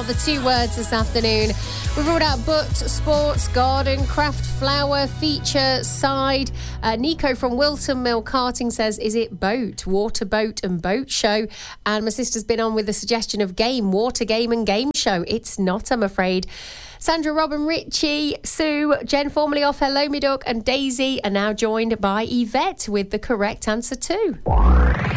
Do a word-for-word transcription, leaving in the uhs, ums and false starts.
are the two words this afternoon. We've ruled out boat, sports, garden, craft, flower, feature, side. Uh, Nico from Wilton Mill Karting says, is it boat, water, boat and boat show? And my sister's been on with the suggestion of game, water, game and game show. It's not, I'm afraid. Sandra, Robin, Richie, Sue, Jen formerly off Hello Me Duck and Daisy are now joined by Yvette with the correct answer too.